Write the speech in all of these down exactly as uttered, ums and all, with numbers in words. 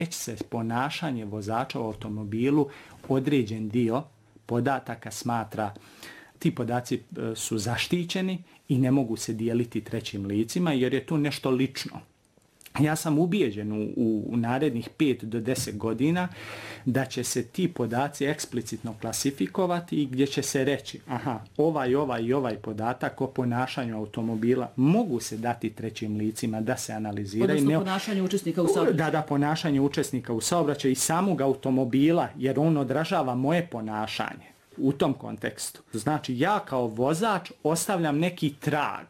već se ponašanje vozača u automobilu određen dio podataka smatra, ti podaci su zaštićeni i ne mogu se dijeliti trećim licima jer je to nešto lično. Ja sam ubijeđen u, u, u narednih pet do deset godina da će se ti podaci eksplicitno klasifikovati i gdje će se reći, aha, ovaj, ovaj i ovaj podatak o ponašanju automobila mogu se dati trećim licima da se analiziraju. Odnosno ponašanje učesnika u saobraćaju. Da, da, ponašanje učesnika u saobraćaju i samog automobila, jer on odražava moje ponašanje u tom kontekstu. Znači, ja kao vozač ostavljam neki trag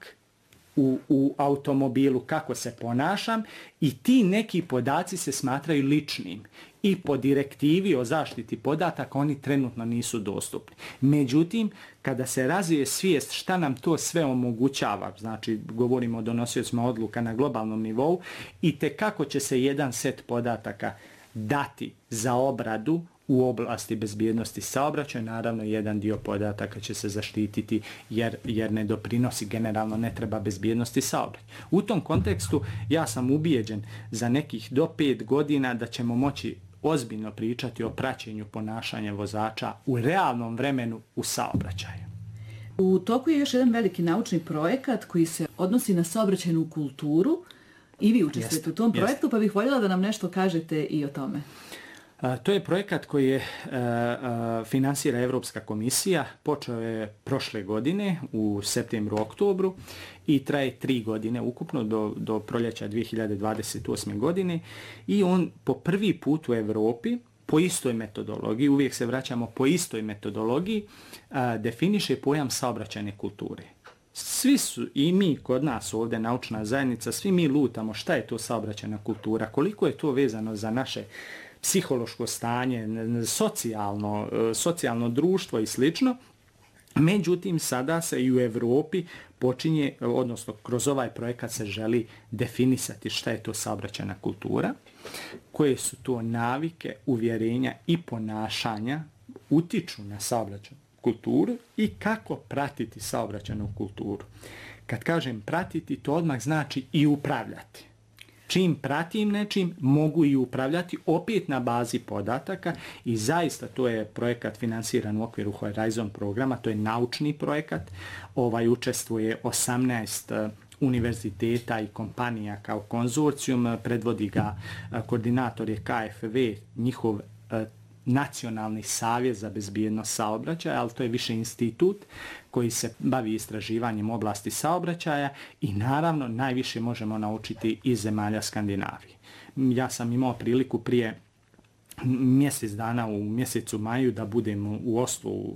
U, u automobilu kako se ponašam i ti neki podaci se smatraju ličnim i po direktivi o zaštiti podataka oni trenutno nisu dostupni. Međutim, kada se razvije svijest šta nam to sve omogućava, znači govorimo o donosiocima odluka na globalnom nivou i te kako će se jedan set podataka dati za obradu u oblasti bezbjednosti saobraćaja, naravno jedan dio podataka će se zaštititi jer, jer ne doprinosi, generalno ne treba bezbjednosti saobraćaja. U tom kontekstu ja sam ubijeđen za nekih do pet godina da ćemo moći ozbiljno pričati o praćenju ponašanja vozača u realnom vremenu u saobraćaju. U toku je još jedan veliki naučni projekat koji se odnosi na saobraćajnu kulturu i vi učestvujete u tom projektu, jest. Pa bih voljela da nam nešto kažete i o tome. To je projekat koji je finansira Evropska komisija, počeo je prošle godine u septembru, oktobru i traje tri godine ukupno do, do proljeća dvije hiljade dvadeset osme. godine i on po prvi put u Evropi po istoj metodologiji, uvijek se vraćamo po istoj metodologiji, definiše pojam saobraćajne kulture. Svi su, i mi kod nas ovdje, naučna zajednica, svi mi lutamo šta je to saobraćajna kultura, koliko je to vezano za naše psihološko stanje, socijalno, socijalno društvo i slično. Međutim, sada se i u Evropi počinje, odnosno kroz ovaj projekat se želi definisati šta je to saobraćajna kultura, koje su to navike, uvjerenja i ponašanja utiču na saobraćajnu kulturu i kako pratiti saobraćajnu kulturu. Kad kažem pratiti, to odmah znači i upravljati. Čim pratim nečim, mogu i upravljati opet na bazi podataka i zaista to je projekat finansiran u okviru Horizon programa, to je naučni projekat, ovaj učestvuje osamnaest univerziteta i kompanija kao konzorcijum, predvodi ga koordinator je K F V, njihov Nacionalni savjet za bezbjednost saobraćaja, ali to je više institut koji se bavi istraživanjem oblasti saobraćaja i naravno najviše možemo naučiti iz zemalja Skandinavije. Ja sam imao priliku prije mjesec dana u mjesecu maju da budem u Oslu u,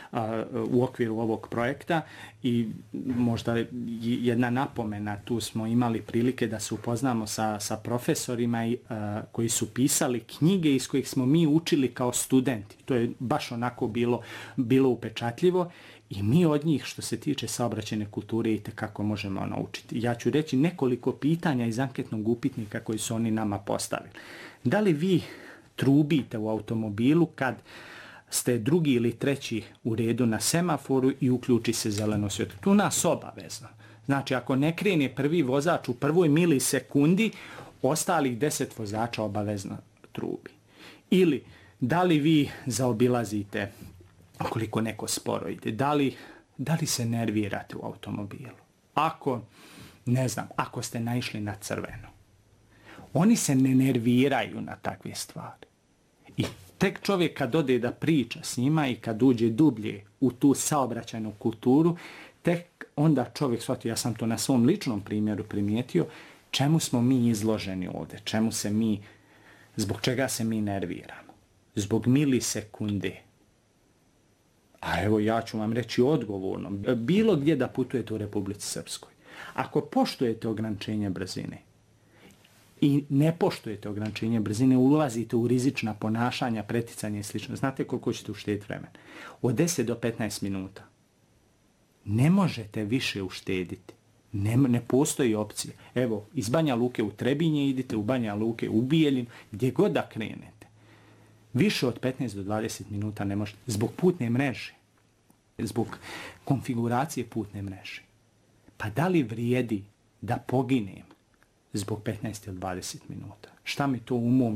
u okviru ovog projekta i možda jedna napomena, tu smo imali prilike da se upoznamo sa, sa profesorima i, a, koji su pisali knjige iz kojih smo mi učili kao studenti. To je baš onako bilo, bilo upečatljivo i mi od njih što se tiče saobraćajne kulture i kako možemo naučiti. Ja ću reći nekoliko pitanja iz anketnog upitnika koji su oni nama postavili. Da li vi trubite u automobilu kad ste drugi ili treći u redu na semaforu i uključi se zeleno svjetlo? Tu nas obavezno. Znači, ako ne krene prvi vozač u prvoj milisekundi, ostalih deset vozača obavezno trubi. Ili, da li vi zaobilazite koliko neko sporo ide? Da li, da li se nervirate u automobilu? Ako, ne znam, ako ste naišli na crveno. Oni se ne nerviraju na takve stvari. I tek čovjek kad ode da priča s njima i kad uđe dublje u tu saobraćajnu kulturu, tek onda čovjek shvati, ja sam to na svom ličnom primjeru primijetio, čemu smo mi izloženi ovdje, čemu se mi, zbog čega se mi nerviramo. Zbog milisekunde. A evo ja ću vam reći odgovorno, bilo gdje da putujete u Republici Srpskoj, ako poštujete ograničenje brzine, i ne poštujete ograničenje brzine, ulazite u rizična ponašanja, preticanje i slično. Znate koliko ćete uštediti vremena? Od deset do petnaest minuta. Ne možete više uštediti. Ne, ne postoji opcije. Evo, iz Banja Luke u Trebinje idite, u Banja Luke u Bijeljinu, gdje god da krenete. Više od petnaest do dvadeset minuta ne možete. Zbog putne mreže. Zbog konfiguracije putne mreže. Pa da li vrijedi da poginem zbog petnaest ili dvadeset minuta? Šta mi to u mom